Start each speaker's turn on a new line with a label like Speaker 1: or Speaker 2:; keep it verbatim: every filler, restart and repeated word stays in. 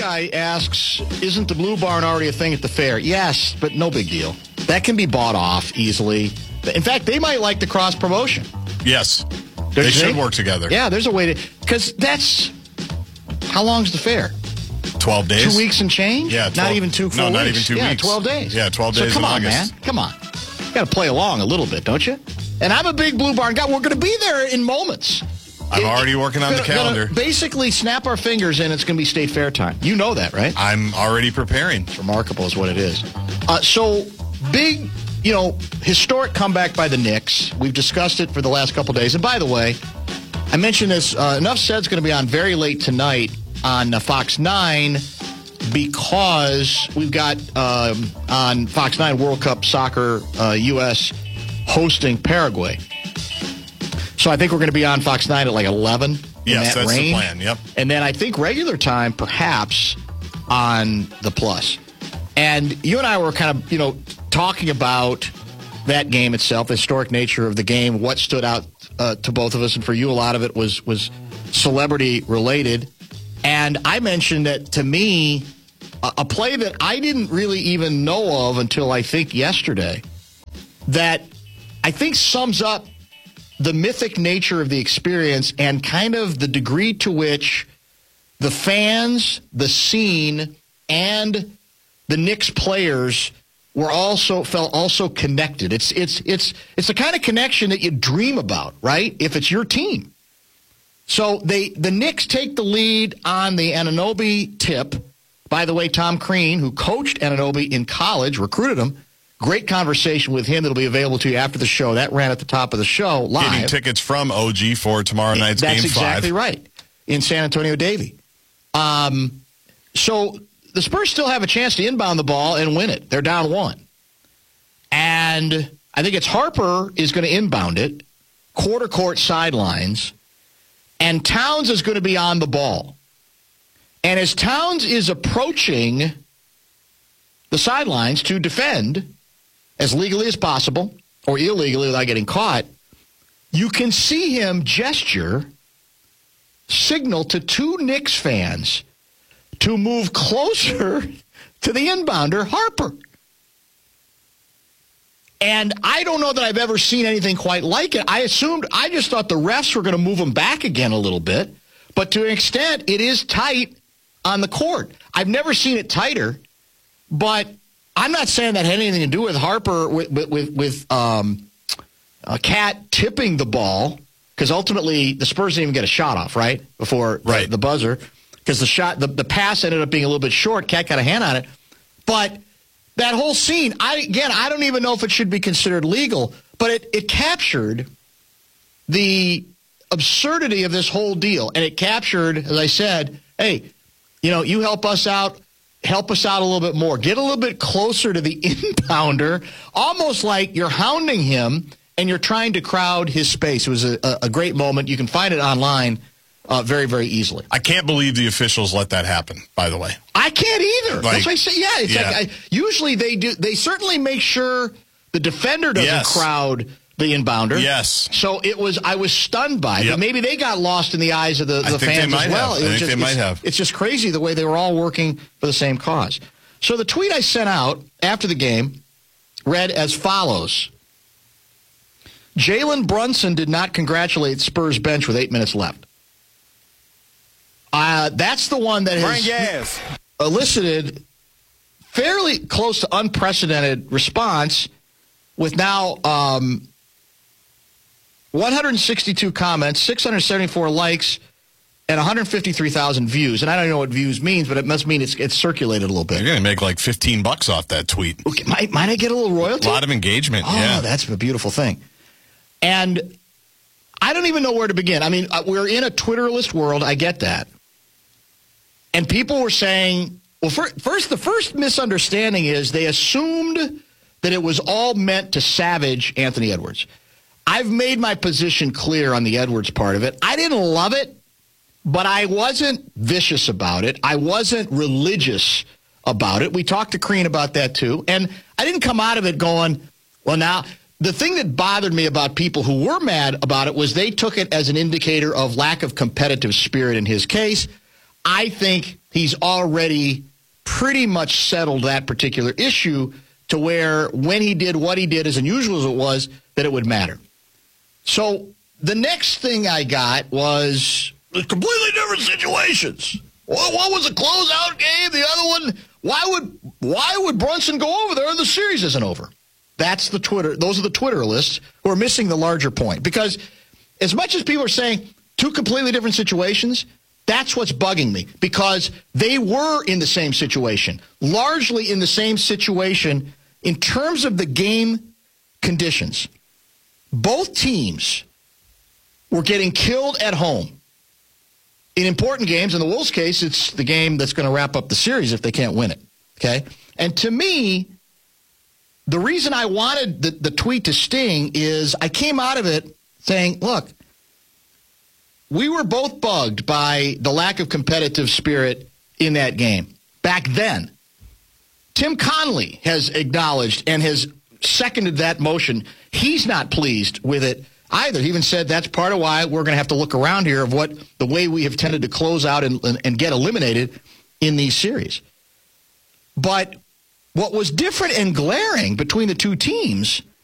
Speaker 1: guy asks, isn't the Blue Barn already a thing at the fair? Yes, but no big deal. That can be bought off easily. In fact, they might like the cross-promotion.
Speaker 2: Yes.
Speaker 1: Don't
Speaker 2: they
Speaker 1: you
Speaker 2: should
Speaker 1: think?
Speaker 2: work together.
Speaker 1: Yeah, there's a way to... Because that's... How long's the fair?
Speaker 2: twelve days.
Speaker 1: Two weeks and change?
Speaker 2: Yeah. twelve,
Speaker 1: not even two full
Speaker 2: No, not
Speaker 1: weeks.
Speaker 2: even two
Speaker 1: yeah,
Speaker 2: weeks.
Speaker 1: twelve days.
Speaker 2: Yeah, twelve days
Speaker 1: so come
Speaker 2: in
Speaker 1: on,
Speaker 2: August.
Speaker 1: man. Come on. You got to play along a little bit, don't you? And I'm a big Blue Barn guy. We're going to be there in moments.
Speaker 2: I'm
Speaker 1: It-
Speaker 2: already working on
Speaker 1: gonna-
Speaker 2: the calendar.
Speaker 1: gonna basically snap our fingers and it's going to be state fair time. You know that, right?
Speaker 2: I'm already preparing.
Speaker 1: It's remarkable is what it is. Uh, so, big, you know, historic comeback by the Knicks. We've discussed it for the last couple days. And by the way, I mentioned this, uh, Enough Said's going to be on very late tonight on uh, Fox nine because we've got um, on Fox nine World Cup Soccer uh, U S hosting Paraguay. So I think we're going to be on Fox nine at like eleven.
Speaker 2: Yes,
Speaker 1: in that
Speaker 2: that's
Speaker 1: range.
Speaker 2: the plan, yep.
Speaker 1: And then I think regular time, perhaps, on the Plus. And you and I were kind of, you know, talking about that game itself, the historic nature of the game, what stood out uh, to both of us. And for you, a lot of it was, was celebrity-related. And I mentioned that, to me, a, a play that I didn't really even know of until I think yesterday, that I think sums up the mythic nature of the experience and kind of the degree to which the fans, the scene, and the Knicks players were also felt also connected. It's it's it's it's the kind of connection that you dream about, right? If it's your team. So they the Knicks take the lead on the Anunoby tip. By the way, Tom Crean, who coached Anunoby in college, recruited him. Great conversation with him that'll be available to you after the show. That ran at the top of the show live.
Speaker 2: Getting tickets from O G for tomorrow night's
Speaker 1: That's
Speaker 2: game five.
Speaker 1: That's exactly right, in San Antonio Davie. Um, so the Spurs still have a chance to inbound the ball and win it. They're down one. And I think it's Harper is going to inbound it, quarter court sidelines, and Towns is going to be on the ball. And as Towns is approaching the sidelines to defend as legally as possible, or illegally without getting caught, you can see him gesture, signal to two Knicks fans to move closer to the inbounder, Harper. And I don't know that I've ever seen anything quite like it. I assumed, I just thought the refs were going to move him back again a little bit. But to an extent, it is tight on the court. I've never seen it tighter, but I'm not saying that had anything to do with Harper, with with, with um, a Cat tipping the ball, because ultimately the Spurs didn't even get a shot off, right, before
Speaker 2: right.
Speaker 1: The, the buzzer, because the shot, the, the pass ended up being a little bit short. Cat got a hand on it. But that whole scene, I again, I don't even know if it should be considered legal, but it, it captured the absurdity of this whole deal. And it captured, as I said, hey, you know, you help us out, help us out a little bit more. Get a little bit closer to the inbounder, almost like you're hounding him and you're trying to crowd his space. It was a, a great moment. You can find it online uh, very, very easily.
Speaker 2: I can't believe the officials let that happen, by the way.
Speaker 1: I can't either.
Speaker 2: Like,
Speaker 1: That's why I say, yeah. It's
Speaker 2: yeah.
Speaker 1: like I, usually they do. They certainly make sure the defender doesn't
Speaker 2: Yes.
Speaker 1: crowd the inbounder.
Speaker 2: Yes.
Speaker 1: So it was. I was stunned by it.
Speaker 2: Yep.
Speaker 1: But maybe they got lost in the eyes of the,
Speaker 2: I
Speaker 1: the
Speaker 2: think they
Speaker 1: fans
Speaker 2: might
Speaker 1: as well.
Speaker 2: have.
Speaker 1: It
Speaker 2: I
Speaker 1: was
Speaker 2: think
Speaker 1: just,
Speaker 2: they might
Speaker 1: it's,
Speaker 2: have.
Speaker 1: It's just crazy the way they were all working for the same cause. So the tweet I sent out after the game read as follows: Jalen Brunson did not congratulate Spurs bench with eight minutes left. Uh, that's the one that has
Speaker 3: gas.
Speaker 1: elicited fairly close to unprecedented response, with now um, one hundred sixty-two comments, six hundred seventy-four likes, and one hundred fifty-three thousand views. And I don't know what views means, but it must mean it's it's circulated a little bit.
Speaker 2: You're going to make like fifteen bucks off that tweet.
Speaker 1: Okay, might, might I get a little royalty?
Speaker 2: A lot of engagement,
Speaker 1: oh,
Speaker 2: yeah.
Speaker 1: that's a beautiful thing. And I don't even know where to begin. I mean, uh, we're in a Twitterless world. I get that. And people were saying, well, for, first, the first misunderstanding is they assumed that it was all meant to savage Anthony Edwards. I've made my position clear on the Edwards part of it. I didn't love it, but I wasn't vicious about it. I wasn't religious about it. We talked to Crean about that, too. And I didn't come out of it going, well, now, the thing that bothered me about people who were mad about it was they took it as an indicator of lack of competitive spirit in his case. I think he's already pretty much settled that particular issue to where when he did what he did, as unusual as it was, that it would matter. So the next thing I got was completely different situations. One was a closeout game. The other one, why would why would Brunson go over there and the series isn't over? That's the Twitter. Those are the Twitter lists who are missing the larger point. Because as much as people are saying two completely different situations, that's what's bugging me. Because they were in the same situation, largely in the same situation in terms of the game conditions. Both teams were getting killed at home. In important games, in the Wolves' case, it's the game that's going to wrap up the series if they can't win it. Okay? And to me, the reason I wanted the, the tweet to sting is I came out of it saying, look, we were both bugged by the lack of competitive spirit in that game back then. Tim Connolly has acknowledged and has seconded that motion. He's not pleased with it either. He even said that's part of why we're going to have to look around here of what the way we have tended to close out and, and, and get eliminated in these series. But what was different and glaring between the two teams